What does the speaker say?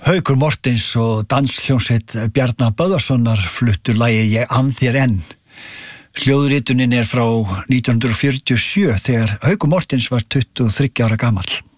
Haukur Mortens og danshljómsveit Bjarna Böðvarssonar fluttu lagið Ég ann þér enn. Hljóðritunin frá 1947 þegar Haukur Mortens var 23 ára gamall.